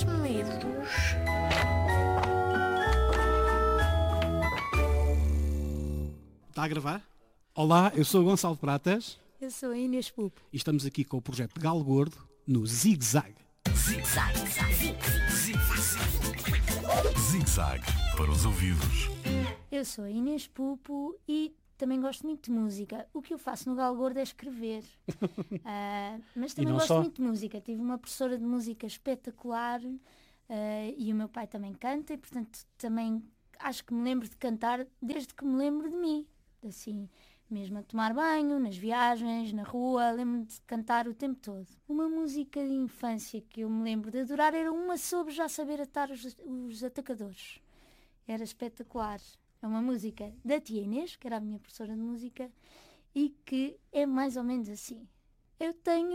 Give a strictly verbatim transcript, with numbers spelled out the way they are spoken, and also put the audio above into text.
Os medos. Está a gravar? Olá, eu sou o Gonçalo Pratas. Eu sou a Inês Pupo. E estamos aqui com o projeto Galo Gordo no Zig Zag. Zig Zag. Zig Zag para os ouvidos. Eu sou a Inês Pupo e também gosto muito de música. O que eu faço no Galo Gordo é escrever. uh, mas também não gosto só? muito de música. Tive uma professora de música espetacular uh, e o meu pai também canta e, portanto, também acho que me lembro de cantar desde que me lembro de mim. Assim, mesmo a tomar banho, nas viagens, na rua, lembro-me de cantar o tempo todo. Uma música de infância que eu me lembro de adorar era uma sobre já saber atar os, os atacadores. Era espetacular. É uma música da tia Inês, que era a minha professora de música, e que é mais ou menos assim. Eu tenho